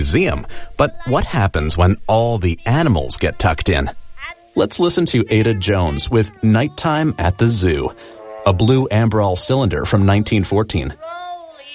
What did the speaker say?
museum. But what happens when all the animals get tucked in? Let's listen to Ada Jones with Nighttime at the Zoo, a blue Amberol cylinder from 1914.